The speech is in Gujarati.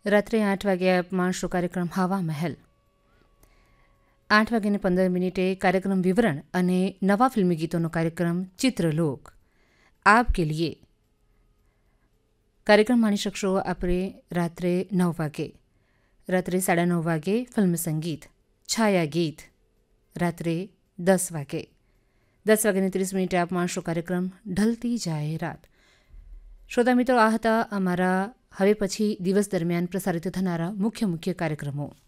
રાત્રે 8 વાગે આપ માણશો કાર્યક્રમ હવા મહેલ. 8:15 કાર્યક્રમ વિવરણ અને નવા ફિલ્મી ગીતોનો કાર્યક્રમ ચિત્રલોક આપકે લીએ. કાર્યક્રમ માણી શકશો આપણે રાત્રે 9 વાગે. રાત્રે 9:30 વાગે ફિલ્મ સંગીત છાયા ગીત. રાત્રે 10 વાગે 10:30 આપ માણશો કાર્યક્રમ ઢલતી જાય રાત. શ્રોતા મિત્રો, આ હતા અમારા હવે પછી દિવસ દરમિયાન પ્રસારિત થનારા મુખ્ય કાર્યક્રમો.